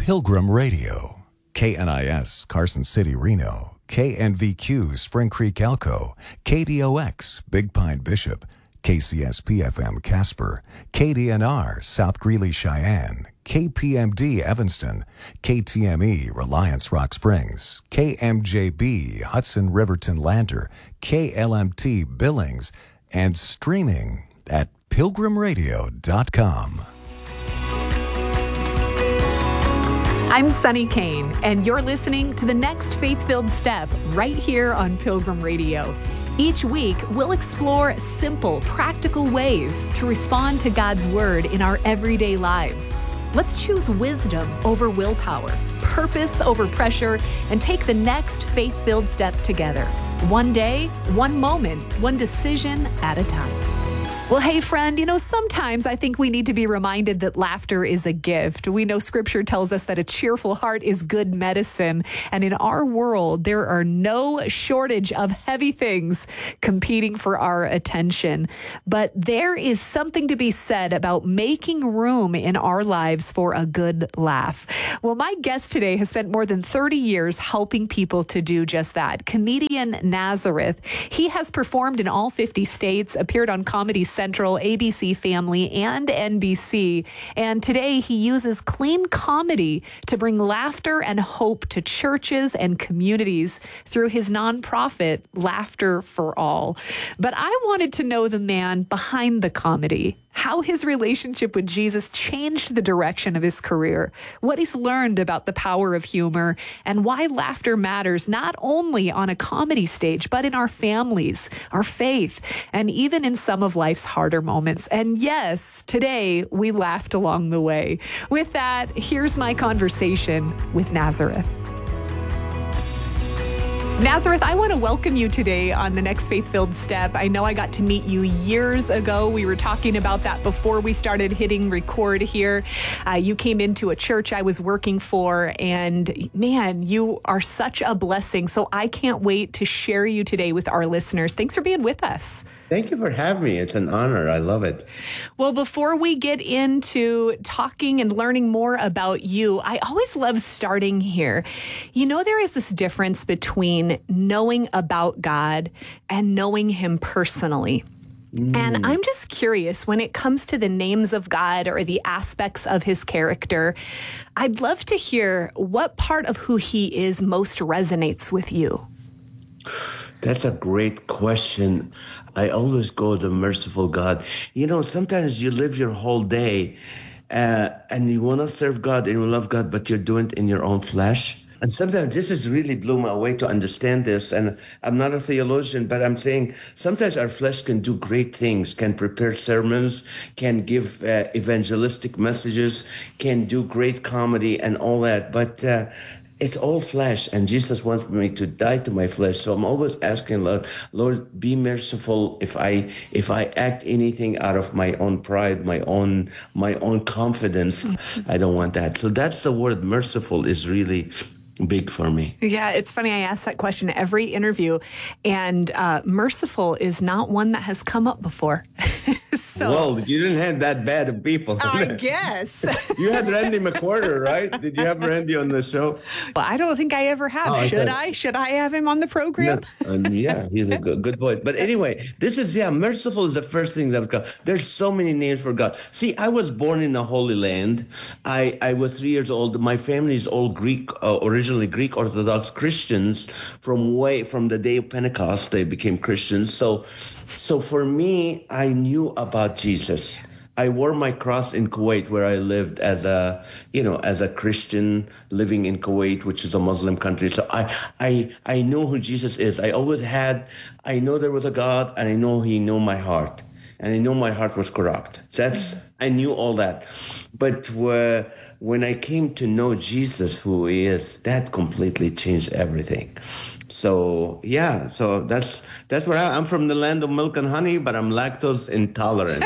Pilgrim Radio, KNIS Carson City, Reno, KNVQ Spring Creek, Elko, KDOX Big Pine Bishop, KCSP-FM Casper, KDNR South Greeley, Cheyenne, KPMD Evanston, KTME Reliance Rock Springs, KMJB Hudson Riverton Lander, KLMT Billings, and streaming at pilgrimradio.com. I'm Sunny Kane, and you're listening to the next Faith-Filled Step right here on Pilgrim Radio. Each week, we'll explore simple, practical ways to respond to God's Word in our everyday lives. Let's choose wisdom over willpower, purpose over pressure, and take the next faith-filled step together. One day, one moment, one decision at a time. Well, hey, friend, sometimes I think we need to be reminded that laughter is a gift. We know Scripture tells us that a cheerful heart is good medicine. And in our world, there are no shortage of heavy things competing for our attention. But there is something to be said about making room in our lives for a good laugh. Well, my guest today has spent more than 30 years helping people to do just that. Comedian Nazareth. He has performed in all 50 states, appeared on Comedy Central, ABC Family, and NBC. And today he uses clean comedy to bring laughter and hope to churches and communities through his nonprofit, Laughter for All. But I wanted to know the man behind the comedy, how his relationship with Jesus changed the direction of his career, what he's learned about the power of humor, and why laughter matters not only on a comedy stage, but in our families, our faith, and even in some of life's harder moments. And yes, today we laughed along the way. With that, here's my conversation with Nazareth. Nazareth, I want to welcome you today on the next Faith-Filled Step. I know I got to meet you years ago. We were talking about that before we started hitting record here. You came into a church I was working for, and man, you are such a blessing. So I can't wait to share you today with our listeners. Thanks for being with us. Thank you for having me. It's an honor. I love it. Well, before we get into talking and learning more about you, I always love starting here. There is this difference between knowing about God and knowing Him personally. And I'm just curious, when it comes to the names of God or the aspects of His character, I'd love to hear what part of who He is most resonates with you. That's a great question. I always go to merciful God. Sometimes you live your whole day and you want to serve God and you love God, but you're doing it in your own flesh. And sometimes this has really blew my way to understand this. And I'm not a theologian, but I'm saying sometimes our flesh can do great things, can prepare sermons, can give evangelistic messages, can do great comedy and all that. But it's all flesh, and Jesus wants me to die to my flesh. So I'm always asking, Lord, be merciful if I act anything out of my own pride, my own confidence. I don't want that. So that's the word merciful is really big for me. Yeah, it's funny. I ask that question every interview, and merciful is not one that has come up before. Well, you didn't have that bad of people. I guess. You had Randy McWhorter, right? Did you have Randy on the show? Well, I don't think I ever have. Should I have him on the program? No, yeah, he's a good voice. But anyway, merciful is the first thing that comes. There's so many names for God. See, I was born in the Holy Land. I was 3 years old. My family is all Greek, originally Greek Orthodox Christians. From the day of Pentecost, they became Christians. So for me, I knew about Jesus. I wore my cross in Kuwait, where I lived as a Christian living in Kuwait, which is a Muslim country. So I know who Jesus is. I know there was a God, and I know He knew my heart, and I know my heart was corrupt. I knew all that. But when I came to know Jesus, who He is, that completely changed everything. So that's where I'm from, the land of milk and honey, but I'm lactose intolerant.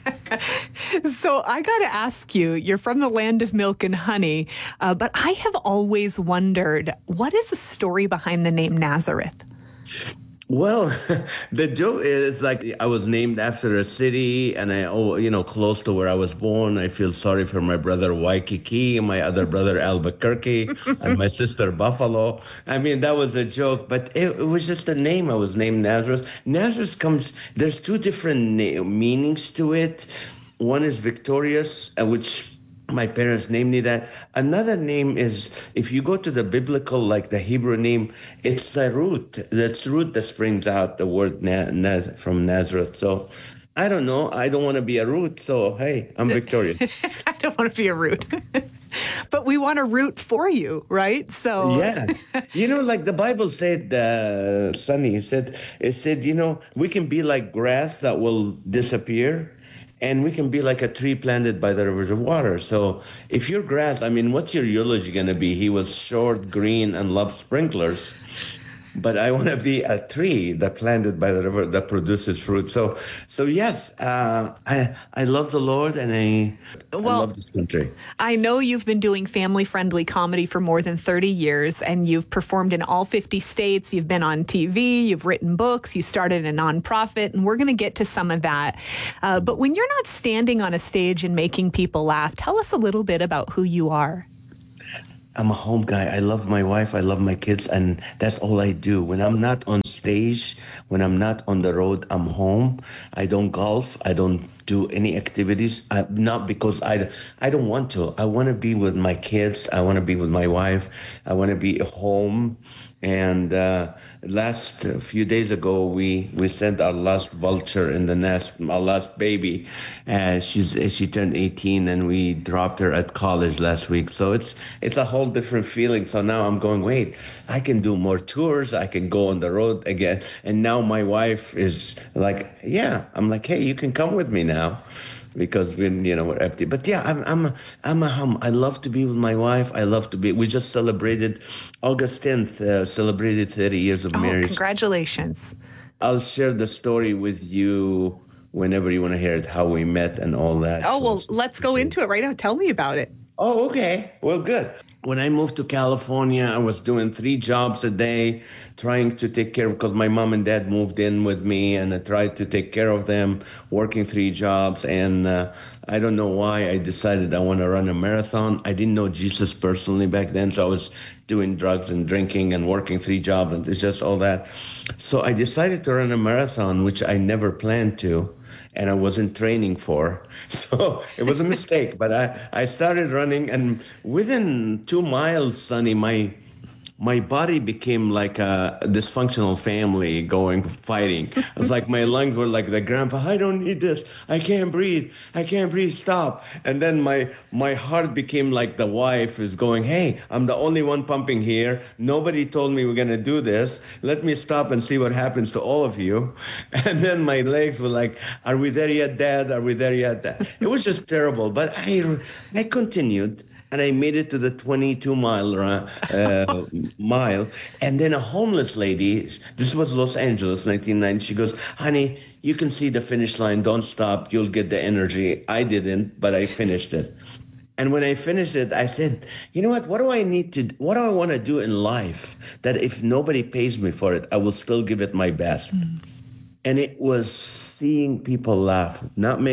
So I got to ask you, you're from the land of milk and honey, but I have always wondered, what is the story behind the name Nazareth? Well, the joke is like I was named after a city and close to where I was born. I feel sorry for my brother Waikiki, my other brother Albuquerque, and my sister Buffalo. I mean, that was a joke, but it was just a name. I was named Nazareth. Nazareth there's two different meanings to it. One is victorious, which my parents named me that. Another name is, if you go to the biblical, like the Hebrew name, it's the root. That's root that springs out the word from Nazareth. So I don't know. I don't want to be a root. So, hey, I'm victorious. I don't want to be a root. But we want to root for you, right? So yeah, like the Bible said, Sonny, it said, we can be like grass that will disappear, and we can be like a tree planted by the rivers of water. So if you're grass, I mean, what's your eulogy going to be? He was short, green, and loved sprinklers. But I want to be a tree that planted by the river that produces fruit. So yes, I love the Lord, and I love this country. I know you've been doing family-friendly comedy for more than 30 years, and you've performed in all 50 states. You've been on TV, you've written books, you started a nonprofit, and we're going to get to some of that. But when you're not standing on a stage and making people laugh, tell us a little bit about who you are. I'm a home guy. I love my wife. I love my kids. And that's all I do. When I'm not on stage, when I'm not on the road, I'm home. I don't golf. I don't do any activities. Not because I don't want to. I want to be with my kids. I want to be with my wife. I want to be home. And last few days ago, we sent our last vulture in the nest, our last baby. She turned 18, and we dropped her at college last week. So it's a whole different feeling. So now I'm going, wait, I can do more tours. I can go on the road again. And now my wife is like, yeah. I'm like, hey, you can come with me now, because we're empty. But yeah, I'm a hum. I love to be with my wife. I love to be. We just celebrated August 10th. Celebrated 30 years of marriage. Congratulations! I'll share the story with you whenever you want to hear it, how we met and all that. Oh, well, let's go into it right now. Tell me about it. Oh, okay. Well, good. When I moved to California, I was doing 3 jobs a day, trying to take care of, because my mom and dad moved in with me, and I tried to take care of them, working 3 jobs. And I don't know why I decided I want to run a marathon. I didn't know Jesus personally back then, so I was doing drugs and drinking and working 3 jobs, and it's just all that. So I decided to run a marathon, which I never planned to, and I wasn't training for. So it was a mistake. But I started running, and within 2 miles, Sonny, my body became like a dysfunctional family fighting. It was like my lungs were like the grandpa, I don't need this. I can't breathe. Stop. And then my heart became like the wife is going, hey, I'm the only one pumping here. Nobody told me we're going to do this. Let me stop and see what happens to all of you. And then my legs were like, are we there yet, Dad? Are we there yet, Dad? It was just terrible. But I continued. And I made it to the 22-mile mile. And then a homeless lady, this was Los Angeles, 1990, she goes, honey, you can see the finish line. Don't stop. You'll get the energy. I didn't, but I finished it. And when I finished it, I said, you know what? What do I want to do in life that if nobody pays me for it, I will still give it my best? Mm. And it was seeing people laugh,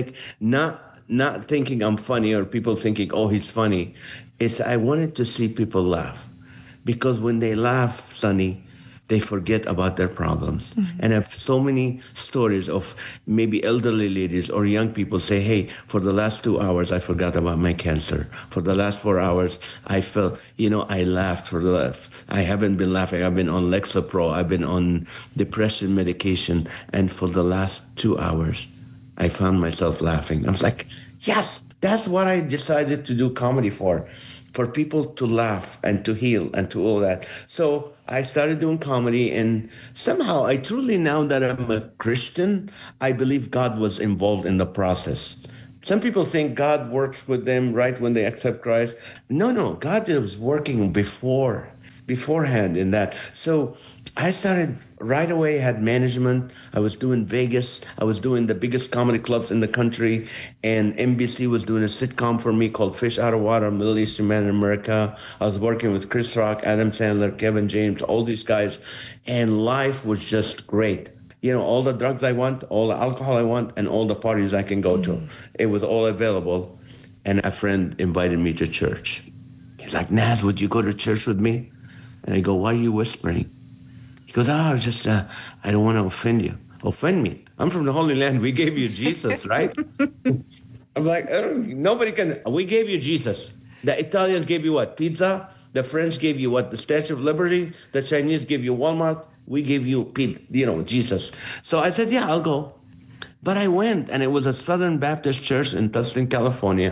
not thinking I'm funny or people thinking, oh, he's funny. I wanted to see people laugh, because when they laugh, Sonny, they forget about their problems. Mm-hmm. And I have so many stories of maybe elderly ladies or young people say, hey, for the last 2 hours, I forgot about my cancer. For the last 4 hours, I felt, I laughed I haven't been laughing. I've been on Lexapro. I've been on depression medication. And for the last 2 hours, I found myself laughing. I was like, yes, that's what I decided to do comedy for people to laugh and to heal and to all that. So I started doing comedy, and somehow I truly, now that I'm a Christian, I believe God was involved in the process. Some people think God works with them right when they accept Christ. No, God was working beforehand in that. So I started right away, had management. I was doing Vegas. I was doing the biggest comedy clubs in the country. And NBC was doing a sitcom for me called Fish Out of Water, Middle Eastern Man in America. I was working with Chris Rock, Adam Sandler, Kevin James, all these guys. And life was just great. You know, all the drugs I want, all the alcohol I want, and all the parties I can go to. It was all available. And a friend invited me to church. He's like, Naz, would you go to church with me? And I go, why are you whispering? He goes, I don't want to offend you. Offend me? I'm from the Holy Land. We gave you Jesus, right? I'm like, nobody can. We gave you Jesus. The Italians gave you what? Pizza? The French gave you what? The Statue of Liberty? The Chinese gave you Walmart? We gave you, Jesus. So I said, yeah, I'll go. But I went, and it was a Southern Baptist church in Tustin, California,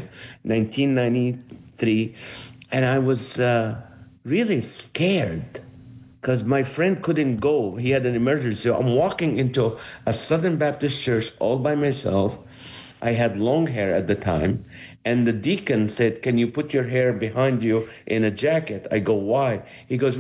1993. And I was really scared because my friend couldn't go. He had an emergency. So I'm walking into a Southern Baptist church all by myself. I had long hair at the time. And the deacon said, can you put your hair behind you in a jacket? I go, why? He goes,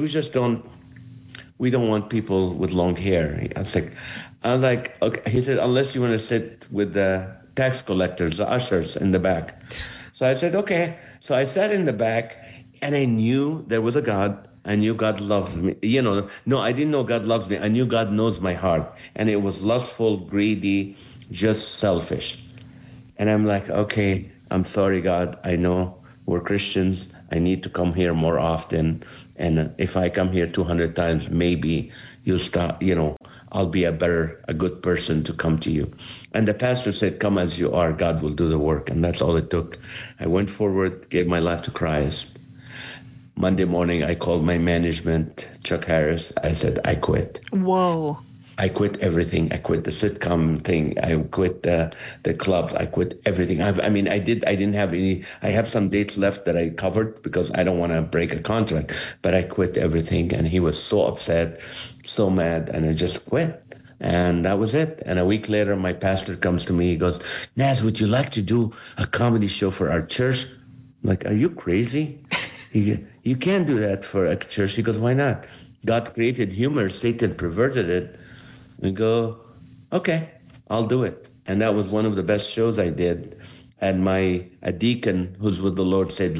we don't want people with long hair. I was like, okay. He said, unless you want to sit with the tax collectors, the ushers in the back. So I said, okay. So I sat in the back, and I knew there was a God. I knew God loves me. No, I didn't know God loves me. I knew God knows my heart. And it was lustful, greedy, just selfish. And I'm like, okay, I'm sorry, God. I know we're Christians. I need to come here more often. And if I come here 200 times, maybe you'll start, I'll be a good person to come to you. And the pastor said, come as you are. God will do the work. And that's all it took. I went forward, gave my life to Christ. Monday morning, I called my management, Chuck Harris. I said, I quit. Whoa. I quit everything. I quit the sitcom thing. I quit the clubs. I quit everything. I didn't have any. I have some dates left that I covered because I don't want to break a contract. But I quit everything, and he was so upset, so mad, and I just quit. And that was it. And a week later, my pastor comes to me. He goes, Naz, would you like to do a comedy show for our church? I'm like, are you crazy? You can't do that for a church. He goes, why not? God created humor. Satan perverted it. We go, okay, I'll do it. And that was one of the best shows I did. And a deacon who's with the Lord said,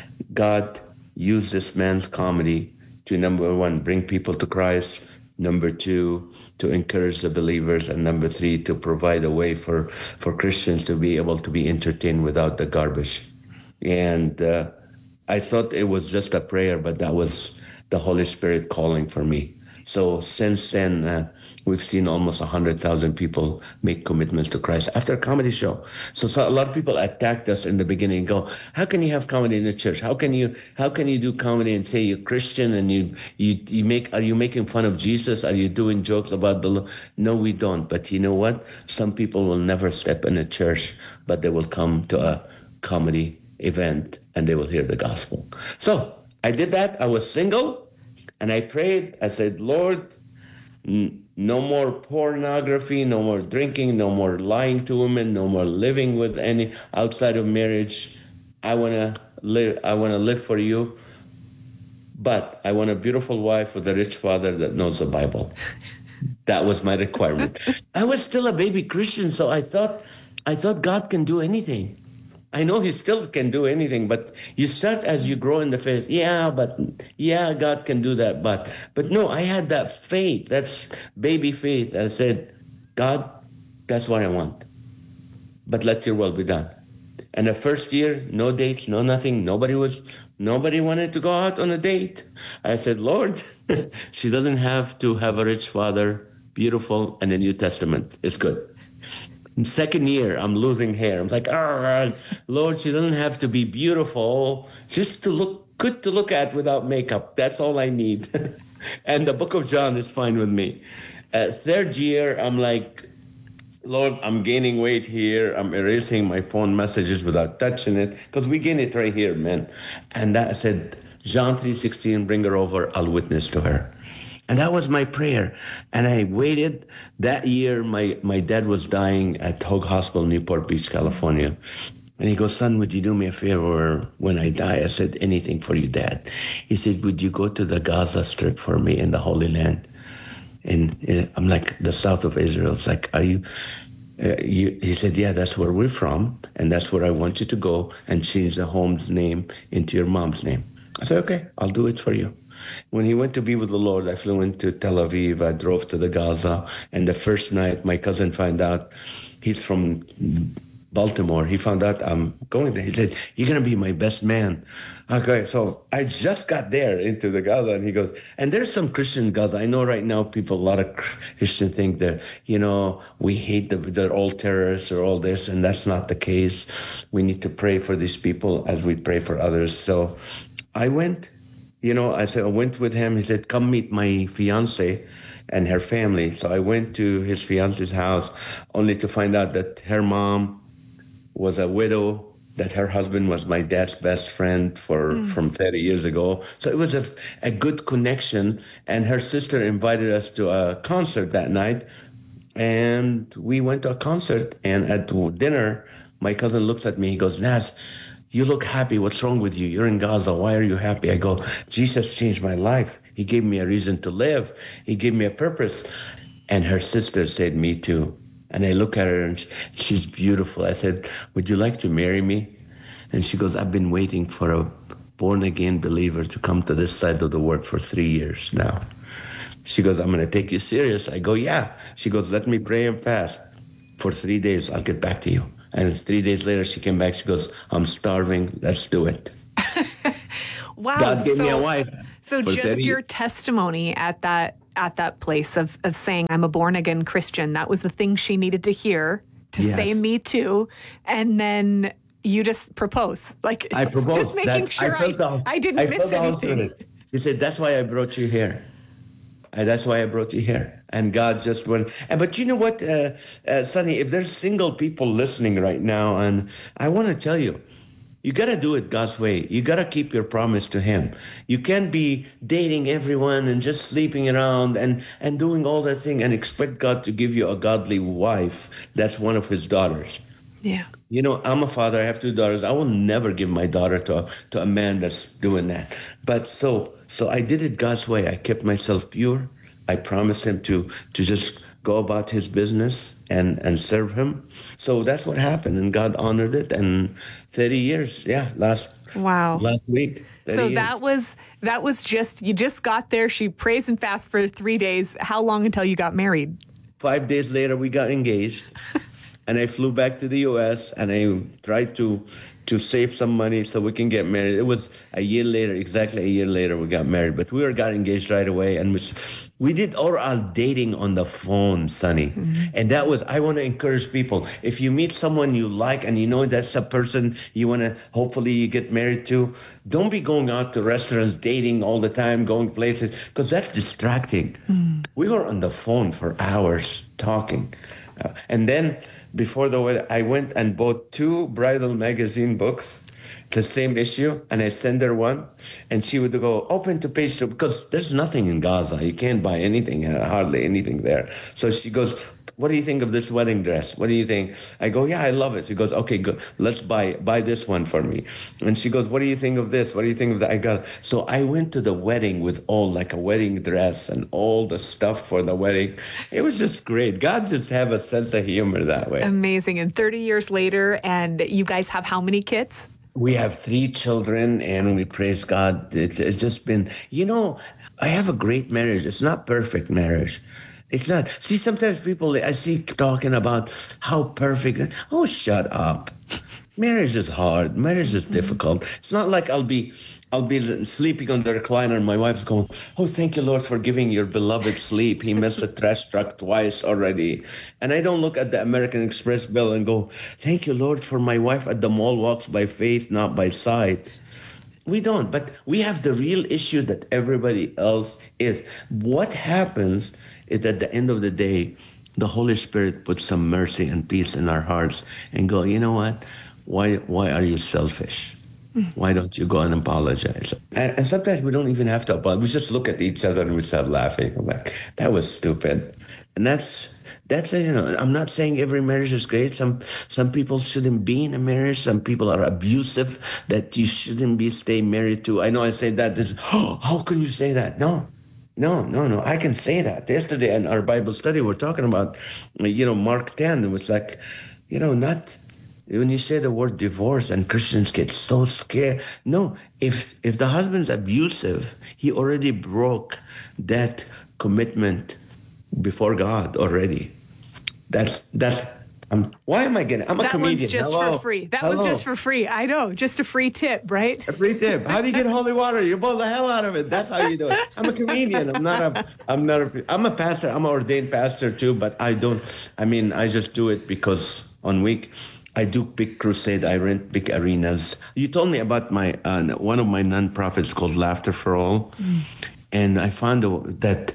God used this man's comedy to, number one, bring people to Christ. Number two, to encourage the believers. And number three, to provide a way for Christians to be able to be entertained without the garbage. And I thought it was just a prayer, but that was the Holy Spirit calling for me. So since then, we've seen almost 100,000 people make commitments to Christ after a comedy show. So a lot of people attacked us in the beginning and go, how can you have comedy in the church? How can you do comedy and say you're Christian and are you making fun of Jesus? Are you doing jokes about the Lord? No, we don't. But you know what? Some people will never step in a church, but they will come to a comedy event and they will hear the gospel. So I did that. I was single. And I prayed, I said, Lord, no more pornography, no more drinking, no more lying to women, no more living with any outside of marriage. I want to live for you. But I want a beautiful wife with a rich father that knows the Bible. That was my requirement. I was still a baby Christian, so I thought God can do anything. I know he still can do anything, but you start as you grow in the faith. God can do that. But no, I had that faith. That's baby faith. I said, God, that's what I want. But let your will be done. And the first year, no dates, no nothing. Nobody wanted to go out on a date. I said, Lord, she doesn't have to have a rich father, beautiful, and a New Testament. It's good. Second year, I'm losing hair. I'm like, Lord, she doesn't have to be beautiful, just to look good to look at without makeup. That's all I need. And the book of John is fine with me. Third year, I'm like, Lord, I'm gaining weight here. I'm erasing my phone messages without touching it because we gain it right here, man. And that said, John 3:16, bring her over. I'll witness to her. And that was my prayer. And I waited. That year, my dad was dying at Hoag Hospital, Newport Beach, California. And he goes, son, would you do me a favor when I die? I said, anything for you, Dad. He said, would you go to the Gaza Strip for me in the Holy Land? I'm like, the south of Israel. It's like, are you? He said, yeah, that's where we're from, and that's where I want you to go and change the home's name into your mom's name. I said, okay, I'll do it for you. When he went to be with the Lord, I flew into Tel Aviv. I drove to the Gaza, and the first night, my cousin found out he's from Baltimore. He found out I'm going there. He said, you're going to be my best man. Okay, so I just got there into the Gaza, and he goes, and there's some Christian Gaza. I know right now people, a lot of Christians think they're, we hate they're all terrorists or all this, and that's not the case. We need to pray for these people as we pray for others. So I went, I went with him. He said, come meet my fiance and her family. So I went to his fiance's house only to find out that her mom was a widow, that her husband was my dad's best friend from 30 years ago. So it was a good connection. And her sister invited us to a concert that night. And we went to a concert. And at dinner, my cousin looks at me. He goes, Naz, you look happy. What's wrong with you? You're in Gaza. Why are you happy? I go, Jesus changed my life. He gave me a reason to live. He gave me a purpose. And her sister said, me too. And I look at her and she's beautiful. I said, would you like to marry me? And she goes, I've been waiting for a born-again believer to come to this side of the world for 3 years now. She goes, I'm going to take you serious. I go, yeah. She goes, let me pray and fast. For 3 days, I'll get back to you. And 3 days later, she came back. She goes, I'm starving. Let's do it. Wow. God gave me a wife. So just your testimony at that place of saying, I'm a born-again Christian, that was the thing she needed to hear to say me too. And then you just propose. Like, I proposed. Just making sure I didn't miss anything. He said, that's why I brought you here. That's why I brought you here. And God just went. But you know what, Sonny, if there's single people listening right now, and I want to tell you, you got to do it God's way. You got to keep your promise to him. You can't be dating everyone and just sleeping around and doing all that thing and expect God to give you a godly wife that's one of his daughters. Yeah. I'm a father. I have 2 daughters. I will never give my daughter to a man that's doing that. But so I did it God's way. I kept myself pure. I promised him to just go about his business and serve him. So that's what happened, and God honored it. And 30 years, last week. So years. that was just, you just got there. She prays and fasts for 3 days. How long until you got married? 5 days later, we got engaged. And I flew back to the U.S. and I tried to save some money so we can get married. It was exactly a year later, we got married. But we got engaged right away. And we did all our dating on the phone, Sonny. Mm-hmm. And I want to encourage people. If you meet someone you like and you know that's a person you want to, hopefully you get married to, don't be going out to restaurants, dating all the time, going places, because that's distracting. Mm. We were on the phone for hours talking. And then before the wedding, I went and bought 2 bridal magazine books, the same issue, and I sent her one, and she would go, open to page 2, because there's nothing in Gaza. You can't buy anything, hardly anything there. So she goes, what do you think of this wedding dress? What do you think? I go, yeah, I love it. She goes, okay, good. Let's buy this one for me. And she goes, what do you think of this? What do you think of that? So I went to the wedding with all like a wedding dress and all the stuff for the wedding. It was just great. God just have a sense of humor that way. Amazing. And 30 years later, and you guys have how many kids? We have 3 children, and we praise God. It's just been, I have a great marriage. It's not perfect marriage. It's not. See, sometimes people, I see talking about how perfect. Oh, shut up. Marriage is hard. Marriage is difficult. It's not like I'll be sleeping on the recliner and my wife's going, oh, thank you, Lord, for giving your beloved sleep. He missed the trash truck twice already. And I don't look at the American Express bill and go, thank you, Lord, for my wife at the mall walks by faith, not by sight. We don't, but we have the real issue that everybody else is. What happens is at the end of the day, the Holy Spirit puts some mercy and peace in our hearts and go, you know what? Why are you selfish? Why don't you go and apologize? And sometimes we don't even have to apologize. We just look at each other and we start laughing. I'm like, that was stupid. And that's I'm not saying every marriage is great. Some people shouldn't be in a marriage. Some people are abusive that you shouldn't stay married to. I know I say that. How can you say that? No. No. I can say that. Yesterday in our Bible study, we're talking about, Mark 10. It was like, not when you say the word divorce and Christians get so scared. No, if the husband's abusive, he already broke that commitment before God already. That's why am I getting? I'm a comedian. That one's just for free. That was just for free. I know, just a free tip, right? A free tip. How do you get holy water? You boil the hell out of it. That's how you do it. I'm a comedian. I'm a pastor. I'm an ordained pastor too, but I just do it because on week I do big crusade. I rent big arenas. You told me about my one of my nonprofits called Laughter for All, and I found that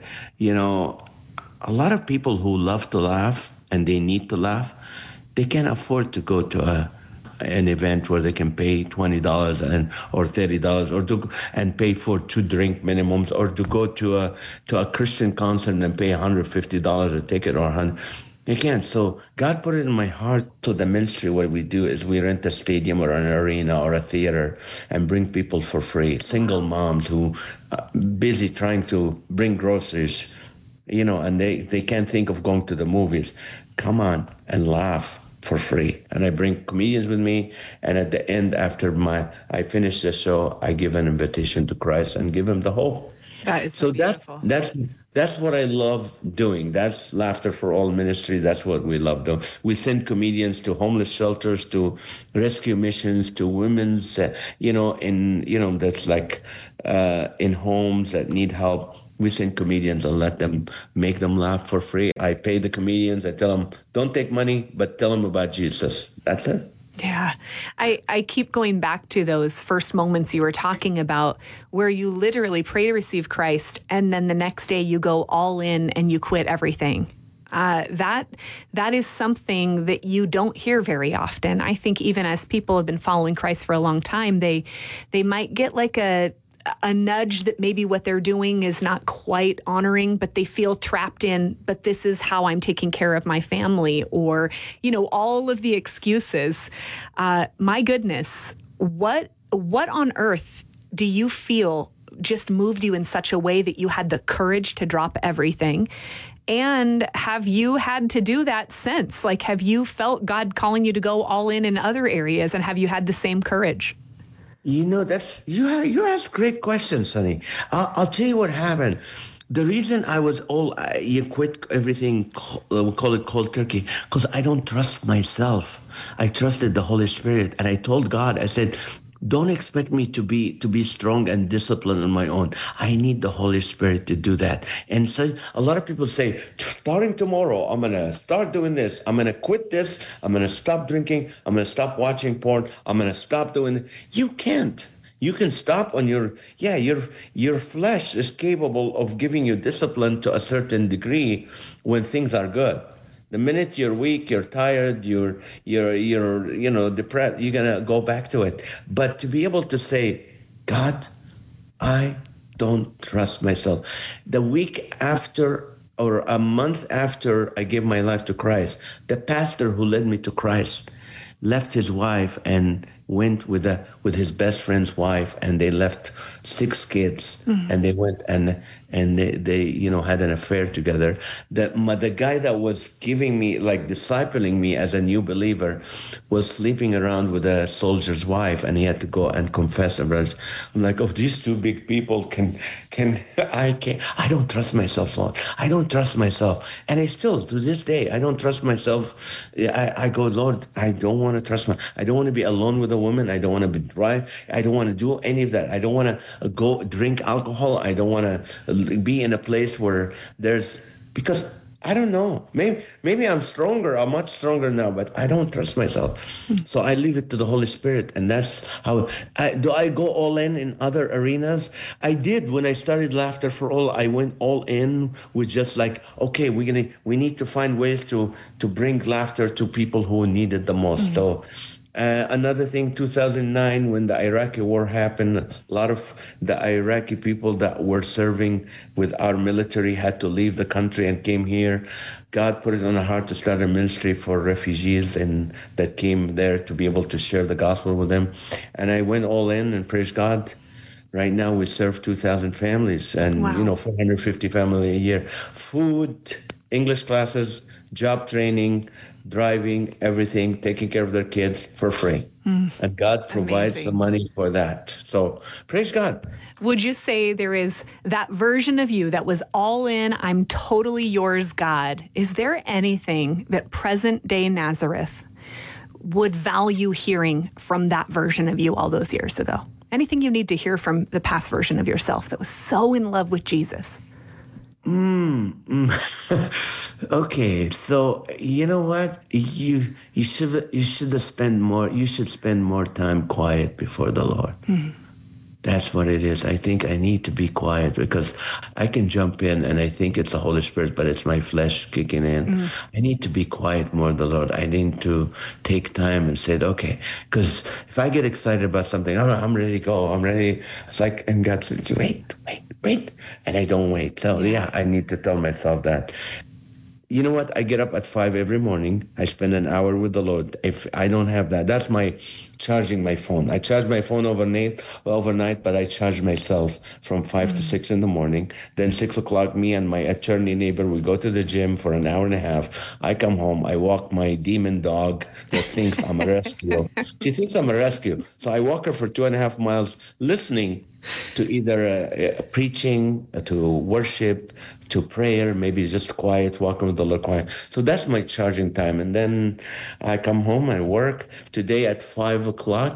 a lot of people who love to laugh and they need to laugh, they can't afford to go to an event where they can pay $20 or $30 and pay for 2 drink minimums, or to go to a Christian concert and pay $150 a ticket or $100. You can't. So God put it in my heart. So the ministry, what we do is we rent a stadium or an arena or a theater and bring people for free. Single moms who are busy trying to bring groceries, and they can't think of going to the movies. Come on and laugh for free. And I bring comedians with me. And at the end, after I finish the show, I give an invitation to Christ and give him the hope. That is so beautiful. That's what I love doing. That's Laughter for All ministry. That's what we love doing. We send comedians to homeless shelters, to rescue missions, to women's, that's like in homes that need help. We send comedians and let them make them laugh for free. I pay the comedians. I tell them, don't take money, but tell them about Jesus. That's it. Yeah. I keep going back to those first moments you were talking about where you literally pray to receive Christ, and then the next day you go all in and you quit everything. That is something that you don't hear very often. I think even as people have been following Christ for a long time, they might get like a nudge that maybe what they're doing is not quite honoring, but they feel trapped in, but this is how I'm taking care of my family, or, all of the excuses. My goodness, what on earth do you feel just moved you in such a way that you had the courage to drop everything? And have you had to do that since? Like, have you felt God calling you to go all in other areas, and have you had the same courage? That's you ask great questions, Sonny. I'll tell you what happened. The reason I was you quit everything, we call it cold turkey, because I don't trust myself. I trusted the Holy Spirit, and I told God, I said, don't expect me to be strong and disciplined on my own. I need the Holy Spirit to do that. And so a lot of people say, starting tomorrow, I'm going to start doing this. I'm going to quit this. I'm going to stop drinking. I'm going to stop watching porn. I'm going to stop doing it. You can't. You can stop on your flesh is capable of giving you discipline to a certain degree when things are good. The minute you're weak, you're tired, you're depressed, you're going to go back to it. But to be able to say, God, I don't trust myself. The week after or a month after I gave my life to Christ, the pastor who led me to Christ left his wife and went with his best friend's wife, and they left 6 kids, and they went and they had an affair together. The guy that was giving me, like discipling me as a new believer, was sleeping around with a soldier's wife, and he had to go and confess. I'm like, oh, these 2 big people I don't trust myself, Lord. I don't trust myself. And I still, to this day, I don't trust myself. I go, Lord, I don't want to trust I don't want to be alone with a woman. I don't want to be dry. I don't want to do any of that. I don't want to go drink alcohol. I don't want to be in a place where because I don't know. Maybe I'm stronger. I'm much stronger now, but I don't trust myself. So I leave it to the Holy Spirit. And that's how do I go all in other arenas? I did. When I started Laughter for All, I went all in with just like, okay, we need to find ways to bring laughter to people who need it the most. So another thing, 2009, when the Iraqi war happened, a lot of the Iraqi people that were serving with our military had to leave the country and came here. God put it on our heart to start a ministry for refugees and that came there to be able to share the gospel with them. And I went all in, and praise God. Right now, we serve 2,000 families and, Wow. 450 families a year. Food, English classes, job training, driving, everything, taking care of their kids for free. And God provides the Amazing. money for that. So praise God. Would you say there is that version of you that was all in, I'm totally yours, God? Is there anything that present day Nazareth would value hearing from that version of you all those years ago? Anything you need to hear from the past version of yourself that was so in love with Jesus? Okay, so you know what? You should spend more time quiet before the Lord. That's what it is. I think I need to be quiet because I can jump in and I think it's the Holy Spirit, but it's my flesh kicking in. I need to be quiet more, the Lord. I need to take time and say, okay, because if I get excited about something, I'm ready to go. I'm ready. It's like, and God says, wait. And I don't wait. So yeah, I need to tell myself that. You know what? I get up at 5 every morning. I spend an hour with the Lord. If I don't have that, that's my charging my phone. I charge my phone overnight, but I charge myself from 5 to 6 in the morning. Then 6 o'clock, me and my attorney neighbor, we go to the gym for an hour and a half. I come home. I walk my demon dog that thinks I'm a rescue. She thinks I'm a rescue. So I walk her for 2.5 miles listening to either preaching, to worship, to prayer, maybe just quiet, walking with the Lord quiet. So that's my charging time. And then I come home, I work. Today at 5 o'clock,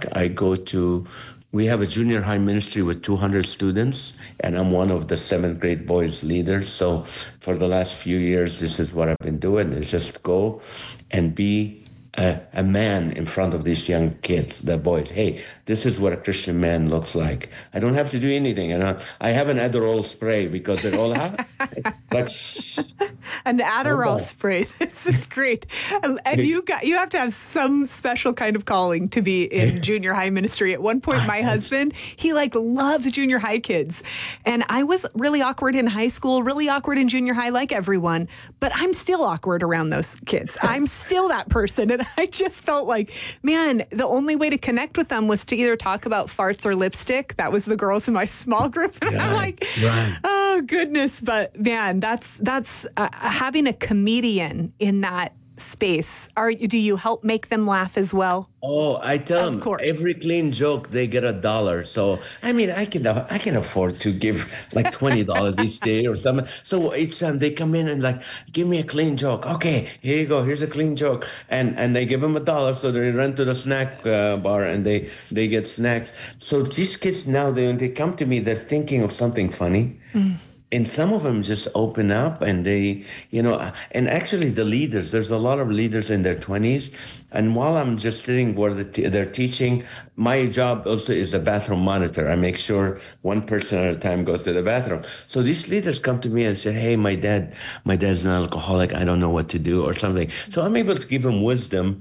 we have a junior high ministry with 200 students, and I'm one of the 7th grade boys leaders. So for the last few years, this is what I've been doing, is just go and be a man in front of these young kids, the boys. Hey, this is what a Christian man looks like. I don't have to do anything. I have an Adderall spray because they're all but shh. An Adderall spray. This is great. And you have to have some special kind of calling to be in junior high ministry. At one point, my husband, he loves junior high kids. And I was really awkward in high school, really awkward in junior high, like everyone. But I'm still awkward around those kids. I'm still that person. And I just felt like, man, the only way to connect with them was to either talk about farts or lipstick. That was the girls in my small group. And I'm like, oh, goodness. But man, that's having a comedian in that space. Do you help make them laugh as well? Oh, I tell them every clean joke they get $1. So I mean, I can afford to give like $20 each day or something. So each time they come in and give me a clean joke. Okay, here you go. Here's a clean joke, and they give them $1. So they run to the snack bar and they get snacks. So these kids now, when they come to me, they're thinking of something funny. And some of them just open up and they, and actually the leaders, there's a lot of leaders in their 20s. And while I'm just sitting where they're teaching, my job also is a bathroom monitor. I make sure one person at a time goes to the bathroom. So these leaders come to me and say, hey, my dad's an alcoholic. I don't know what to do or something. So I'm able to give them wisdom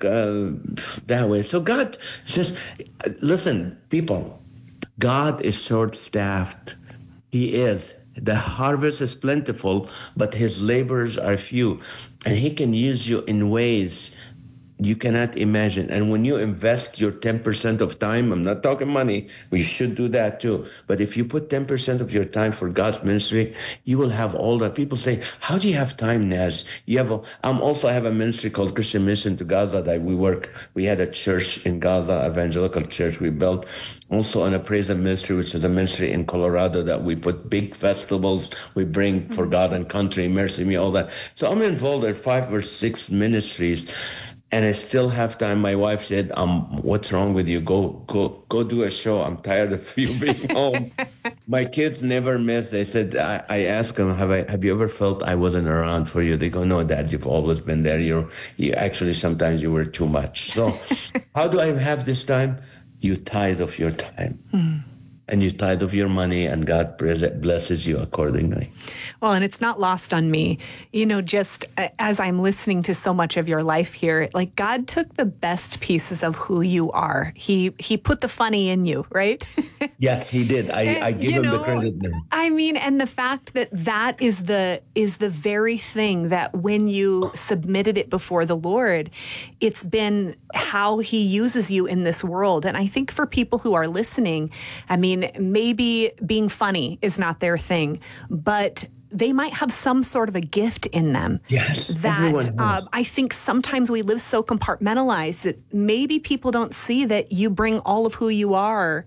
that way. So God says, listen, people, God is short-staffed. He is. The harvest is plentiful, but his laborers are few. And he can use you in ways you cannot imagine. And when you invest your 10% of time, I'm not talking money, we should do that too. But if you put 10% of your time for God's ministry, you will have all that. People say, how do you have time, Naz? I have a ministry called Christian Mission to Gaza that we had a church in Gaza, evangelical church we built. Also on a praise and ministry, which is a ministry in Colorado that we put big festivals, we bring for God and country, Mercy Me, all that. So I'm involved in 5 or 6 ministries. And I still have time. My wife said, what's wrong with you? Go do a show. I'm tired of you being home. My kids never miss. They said, I asked them, have you ever felt I wasn't around for you? They go, no, Dad, you've always been there. You actually, sometimes you were too much. So how do I have this time? You tithe of your time. And you tithe of your money, and God blesses you accordingly. Well, and it's not lost on me, just as I'm listening to so much of your life here, God took the best pieces of who you are. He put the funny in you, right? Yes, he did. I give him the credit there. I mean, and the fact that is the very thing that when you submitted it before the Lord, it's been how he uses you in this world. And I think for people who are listening, I mean, mean, maybe being funny is not their thing, but they might have some sort of a gift in them. Yes, that everyone has. I think sometimes we live so compartmentalized that maybe people don't see that you bring all of who you are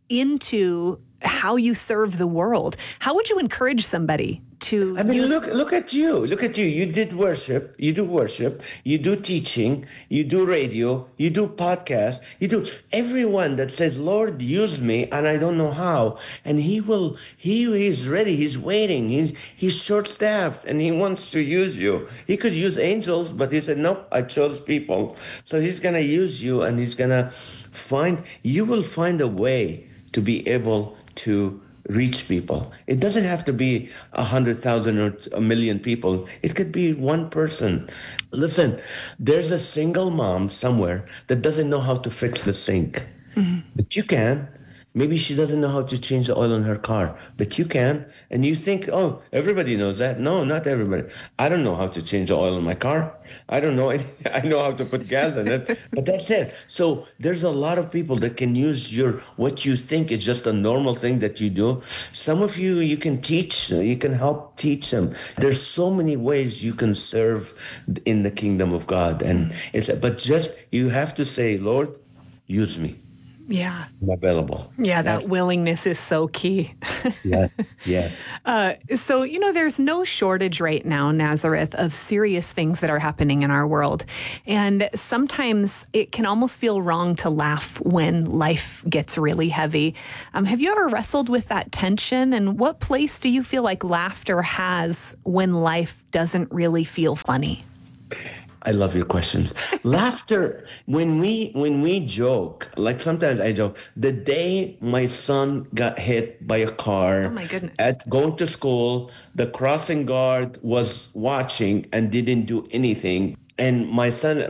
into how you serve the world. How would you encourage somebody to I mean, look at you. Look at you. You did worship. You do worship. You do teaching. You do radio. You do podcast. You do everyone that says, Lord, use me, and I don't know how. And he will, he is ready. He's waiting. He's short-staffed, and he wants to use you. He could use angels, but he said, nope, I chose people. So he's going to use you, and he's going to you will find a way to be able to reach people. It doesn't have to be 100,000 or 1,000,000 people. It could be one person. Listen, there's a single mom somewhere that doesn't know how to fix the sink, but you can. Maybe she doesn't know how to change the oil in her car, but you can. And you think, oh, everybody knows that. No, not everybody. I don't know how to change the oil in my car. I don't know. I know how to put gas in it, but that's it. So there's a lot of people that can use what you think is just a normal thing that you do. Some of you can teach, you can help teach them. There's so many ways you can serve in the kingdom of God. And but just, you have to say, Lord, use me. Yeah. I'm available. Yeah, that willingness is so key. Yes. So, there's no shortage right now, Nazareth, of serious things that are happening in our world. And sometimes it can almost feel wrong to laugh when life gets really heavy. Have you ever wrestled with that tension? And what place do you feel like laughter has when life doesn't really feel funny? I love your questions. Laughter, when we joke, like sometimes I joke, the day my son got hit by a car, oh my goodness, at going to school, the crossing guard was watching and didn't do anything. And my son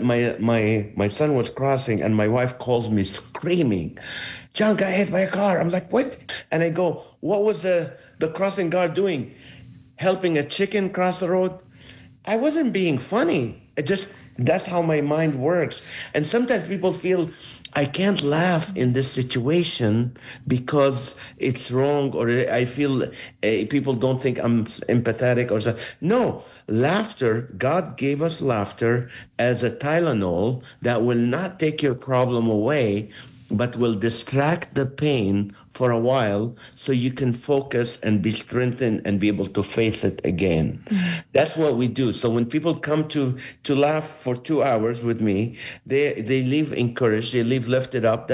was crossing, and my wife calls me screaming, John got hit by a car. I'm like, what? And I go, what was the crossing guard doing? Helping a chicken cross the road? I wasn't being funny. That's how my mind works. And sometimes people feel I can't laugh in this situation because it's wrong, or I feel people don't think I'm empathetic or something. No, laughter, God gave us laughter as a Tylenol that will not take your problem away, but will distract the pain for a while so you can focus and be strengthened and be able to face it again. That's what we do. So when people come to laugh for 2 hours with me, they leave encouraged, they leave lifted up.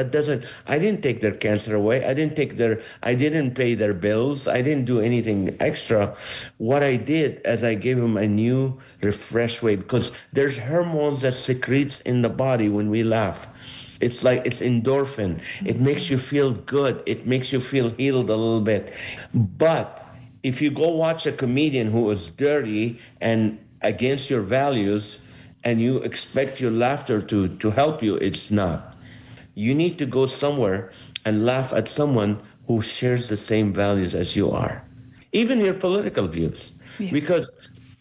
I didn't take their cancer away. I didn't pay their bills. I didn't do anything extra. What I did is I gave them a new refreshed way, because there's hormones that secretes in the body when we laugh. It's like it's endorphin. It makes you feel good. It makes you feel healed a little bit. But if you go watch a comedian who is dirty and against your values, and you expect your laughter to help you, it's not. You need to go somewhere and laugh at someone who shares the same values as you are, even your political views. Yeah. Because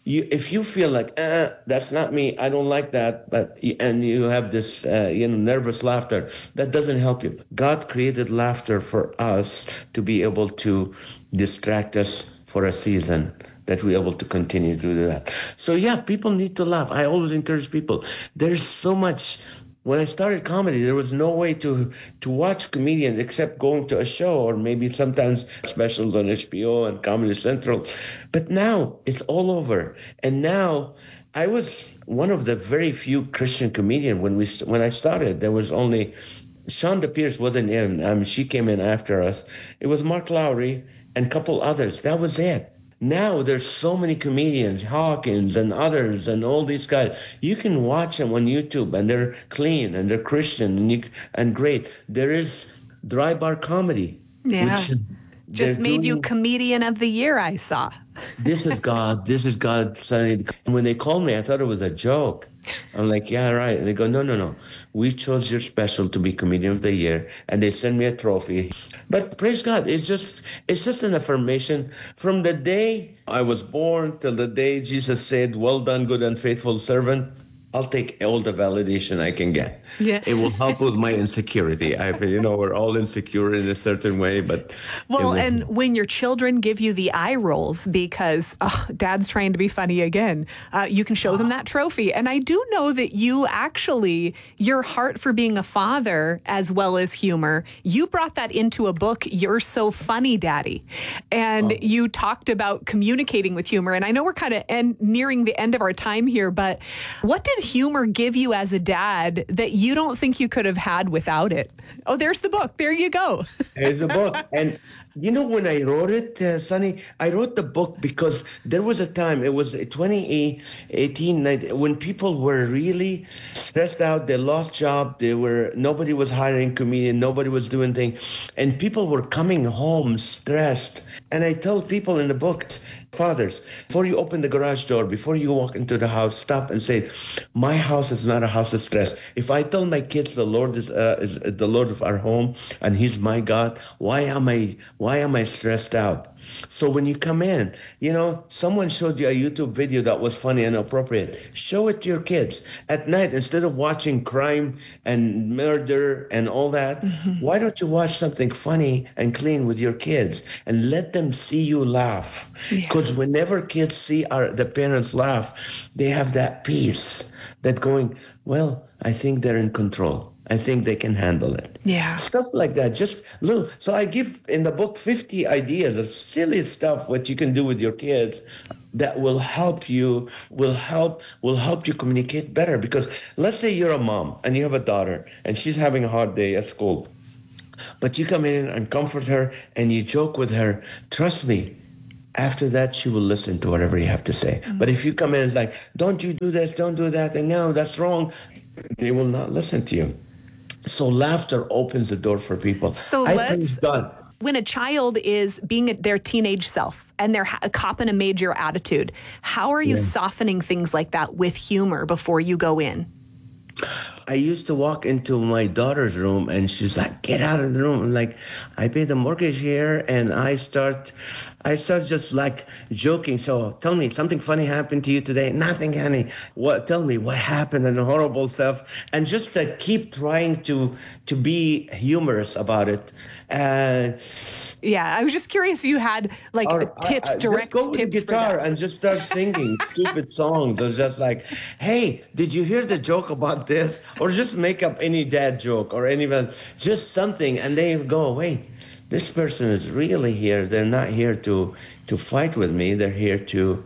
if you feel like, that's not me, I don't like that, and you have this, nervous laughter, that doesn't help you. God created laughter for us to be able to distract us for a season, that we're able to continue to do that. So yeah, people need to laugh. I always encourage people. There's so much. When I started comedy, there was no way to watch comedians except going to a show, or maybe sometimes specials on HBO and Comedy Central. But now it's all over. And now I was one of the very few Christian comedians when I started. There was only Shonda Pierce wasn't in. She came in after us. It was Mark Lowry and a couple others. That was it. Now there's so many comedians, Hawkins and others and all these guys. You can watch them on YouTube, and they're clean and they're Christian and great. There is Dry Bar Comedy. Yeah. Which just made you Comedian of the Year, I saw. This is God. This is God. And when they called me, I thought it was a joke. I'm like, yeah, right. And they go, no. We chose your special to be Comedian of the Year. And they send me a trophy. But praise God, it's just an affirmation. From the day I was born till the day Jesus said, well done, good and faithful servant, I'll take all the validation I can get. Yeah. It will help with my insecurity. We're all insecure in a certain way, but well, and when your children give you the eye rolls because dad's trying to be funny again, you can show them that trophy. And I do know that you actually, your heart for being a father as well as humor, you brought that into a book, You're So Funny, Daddy. And you talked about communicating with humor. And I know we're kind of nearing the end of our time here, but what did humor give you as a dad that you don't think you could have had without it? Oh, there's the book. There you go. There's the book. And when I wrote it, Sonny, I wrote the book because there was a time, it was 2018, when people were really stressed out. They lost job. Nobody was hiring comedian. Nobody was doing things. And people were coming home stressed. And I told people in the book, fathers, before you open the garage door, before you walk into the house, stop and say, my house is not a house of stress. If I tell my kids the Lord is the Lord of our home and he's my God, why am I stressed out? So when you come in, someone showed you a YouTube video that was funny and appropriate. Show it to your kids at night instead of watching crime and murder and all that. Mm-hmm. Why don't you watch something funny and clean with your kids and let them see you laugh? Because whenever kids see the parents laugh, they have that peace that going, well, I think they're in control. I think they can handle it. Yeah. Stuff like that. Just little. So I give in the book 50 ideas of silly stuff what you can do with your kids that will help you, will help you communicate better. Because let's say you're a mom and you have a daughter and she's having a hard day at school. But you come in and comfort her and you joke with her. Trust me, after that, she will listen to whatever you have to say. Mm-hmm. But if you come in and it's like, don't you do this, don't do that, and no, that's wrong, they will not listen to you. So laughter opens the door for people. So when a child is being their teenage self and they're copping a major attitude, how are you softening things like that with humor before you go in? I used to walk into my daughter's room and she's like, get out of the room. I'm like, I pay the mortgage here, and I start just like joking. So tell me, something funny happened to you today? Nothing, honey. Tell me what happened and horrible stuff. And just to keep trying to be humorous about it. Yeah, I was just curious if you had tips, direct just go tips with the guitar and just start singing stupid songs. It's just like, hey, did you hear the joke about this? Or just make up any dad joke or anyone, just something, and they go, wait, this person is really here. They're not here to fight with me. They're here to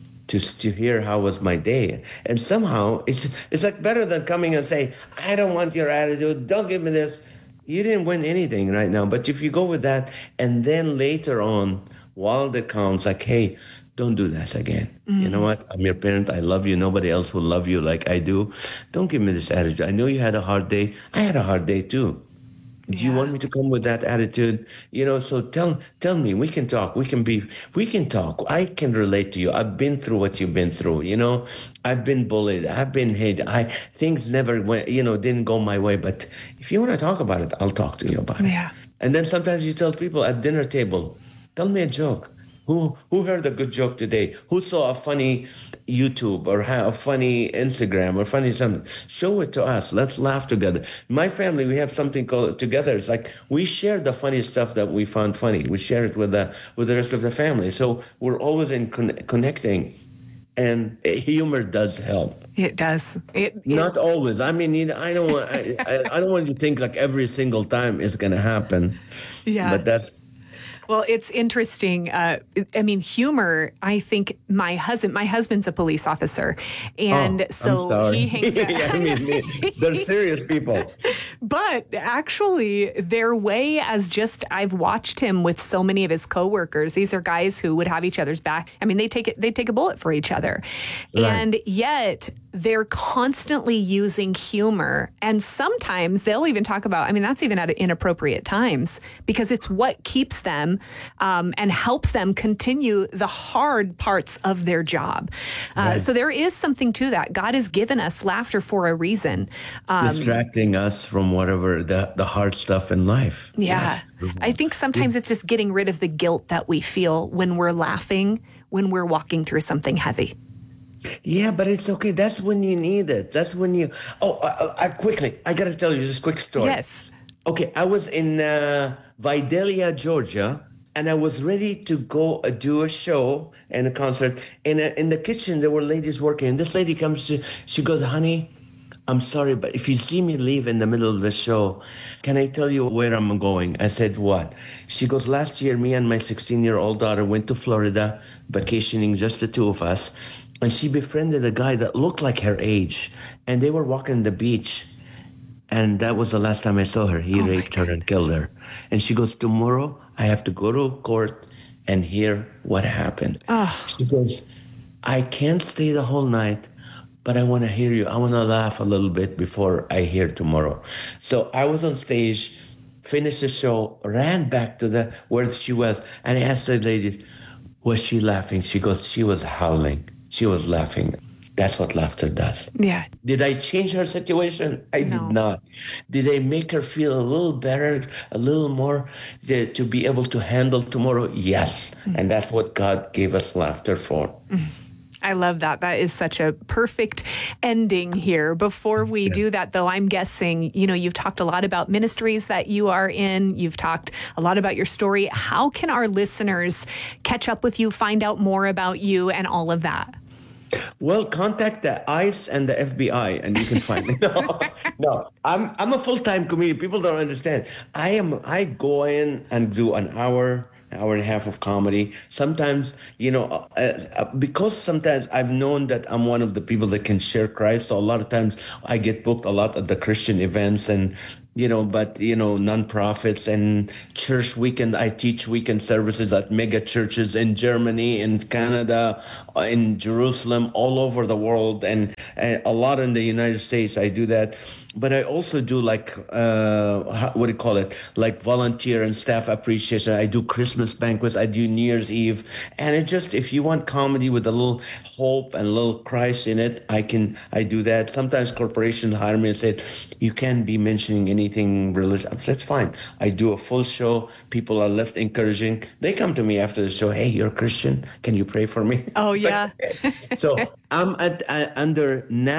hear how was my day. And somehow it's like better than coming and say, I don't want your attitude. Don't give me this. You didn't win anything right now. But if you go with that, and then later on, while the counts, like, hey, don't do that again. Mm-hmm. You know what? I'm your parent. I love you. Nobody else will love you like I do. Don't give me this attitude. I know you had a hard day. I had a hard day too. Do you want me to come with that attitude? So tell me, we can talk. We can talk. I can relate to you. I've been through what you've been through. I've been bullied. I've been hated. Things never went, didn't go my way. But if you want to talk about it, I'll talk to you about it. Yeah. And then sometimes you tell people at dinner table, tell me a joke. Who heard a good joke today? Who saw a funny YouTube or a funny Instagram or funny something? Show it to us. Let's laugh together. My family, we have something called together. It's like we share the funny stuff that we found funny. We share it with the rest of the family. So we're always in connecting. And humor does help. It does. Not always. I mean, I don't want you to think like every single time it's going to happen. Yeah. But that's. Well, it's interesting. Humor, I think my husband's a police officer. And so he hangs out. They're serious people. But actually, their way I've watched him with so many of his coworkers. These are guys who would have each other's back. I mean, they take a bullet for each other. Right. And yet they're constantly using humor. And sometimes they'll even talk about, that's even at inappropriate times, because it's what keeps them and helps them continue the hard parts of their job. Right. So there is something to that. God has given us laughter for a reason. Distracting us from whatever the hard stuff in life. Yeah. I think sometimes it's just getting rid of the guilt that we feel when we're laughing, when we're walking through something heavy. Yeah, but it's okay. That's when you need it. That's when you. Oh, quickly, I got to tell you this quick story. Yes. Okay, I was in Vidalia, Georgia, and I was ready to go do a show and a concert. And in the kitchen, there were ladies working. And this lady comes to, she goes, honey, I'm sorry, but if you see me leave in the middle of the show, can I tell you where I'm going? I said, what? She goes, last year, me and my 16-year-old daughter went to Florida, vacationing, just the two of us. And she befriended a guy that looked like her age. And they were walking the beach. And that was the last time I saw her. He raped her and killed her. And she goes, tomorrow I have to go to court and hear what happened. She goes, I can't stay the whole night, but I want to hear you. I want to laugh a little bit before I hear tomorrow. So I was on stage, finished the show, ran back to where she was, and I asked the lady, was she laughing? She goes, she was howling. She was laughing. That's what laughter does. Yeah. Did I change her situation? I did not. Did I make her feel a little better, a little more to be able to handle tomorrow? Yes. And that's what God gave us laughter for. I love that. That is such a perfect ending here. Before we do that, though, I'm guessing, you've talked a lot about ministries that you are in. You've talked a lot about your story. How can our listeners catch up with you, find out more about you and all of that? Well, contact the ICE and the FBI, and you can find me. No, I'm a full-time comedian. People don't understand. I go in and do an hour and a half of comedy. Sometimes, because sometimes I've known that I'm one of the people that can share Christ. So a lot of times I get booked a lot at the Christian events and, nonprofits and church weekend. I teach weekend services at mega churches in Germany, in Canada, in Jerusalem, all over the world, and a lot in the United States. I do that. But I also do like volunteer and staff appreciation. I do Christmas banquets. I do New Year's Eve. And if you want comedy with a little hope and a little Christ in it, I do that. Sometimes corporations hire me and say, you can't be mentioning anything religious. That's fine. I do a full show. People are left encouraging. They come to me after the show. Hey, you're a Christian. Can you pray for me? Oh, yeah. So I'm under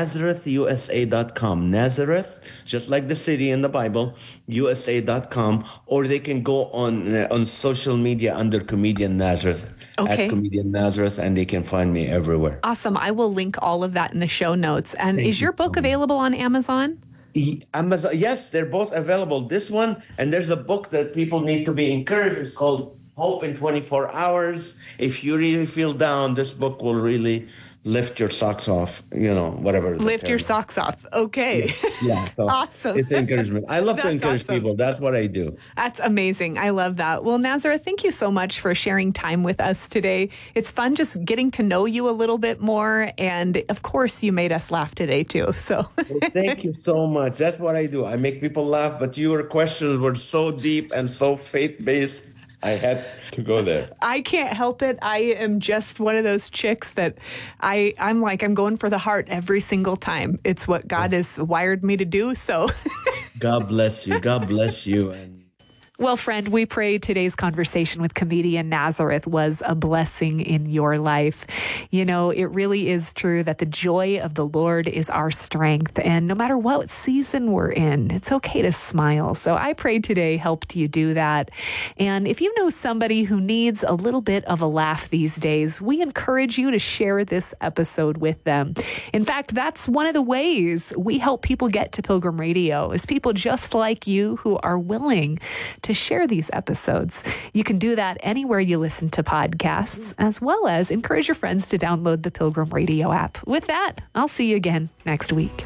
NazarethUSA.com. Nazareth, just like the city in the Bible, USA.com, or they can go on social media under Comedian Nazareth. Okay. At Comedian Nazareth, and they can find me everywhere. Awesome. I will link all of that in the show notes. And is your book available on Amazon? Amazon, yes, they're both available. This one, and there's a book that people need to be encouraged. It's called Hope in 24 Hours. If you really feel down, this book will really lift your socks off, whatever. Lift your socks off. Okay. Yeah. So awesome. It's encouragement. I love to encourage people. That's what I do. That's amazing. I love that. Well, Nazareth, thank you so much for sharing time with us today. It's fun just getting to know you a little bit more. And of course, you made us laugh today, too. So well, thank you so much. That's what I do. I make people laugh. But your questions were so deep and so faith-based. I had to go there. I can't help it. I am just one of those chicks that I'm going for the heart every single time. It's what God has wired me to do. So God bless you. God bless you. Well, friend, we pray today's conversation with comedian Nazareth was a blessing in your life. It really is true that the joy of the Lord is our strength. And no matter what season we're in, it's okay to smile. So I pray today helped you do that. And if you know somebody who needs a little bit of a laugh these days, we encourage you to share this episode with them. In fact, that's one of the ways we help people get to Pilgrim Radio, is people just like you who are willing to share these episodes. You can do that anywhere you listen to podcasts, as well as encourage your friends to download the Pilgrim Radio app. With that, I'll see you again next week.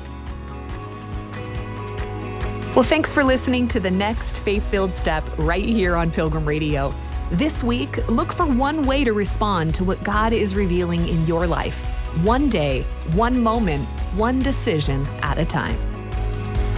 Well, thanks for listening to the next Faith-Filled Step right here on Pilgrim Radio. This week, look for one way to respond to what God is revealing in your life. One day, one moment, one decision at a time.